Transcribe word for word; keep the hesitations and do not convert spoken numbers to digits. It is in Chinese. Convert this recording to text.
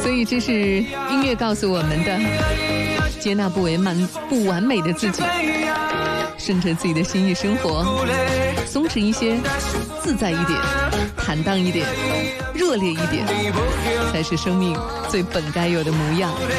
所以这是音乐告诉我们的：接纳不完满、不完美的自己，顺着自己的心意生活，松弛一些，自在一点，坦荡一点，热烈一点，才是生命最本该有的模样。